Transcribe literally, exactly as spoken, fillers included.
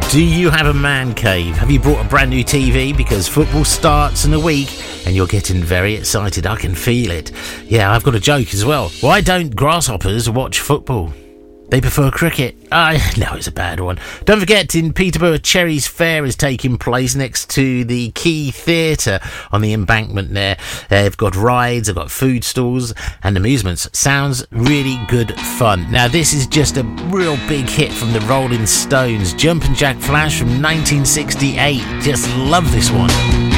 Do you have a man cave? Have you brought a brand new T V? Because football starts in a week and you're getting very excited. I can feel it. Yeah, I've got a joke as well. Why don't grasshoppers watch football? They prefer cricket. I know it's a bad one. Don't forget, in Peterborough, Cherries Fair is taking place next to the Key Theatre on the embankment there. Uh, they've got rides, they've got food stalls and amusements. Sounds really good fun. Now, this is just a real big hit from the Rolling Stones. Jumpin' Jack Flash from nineteen sixty-eight. Just love this one.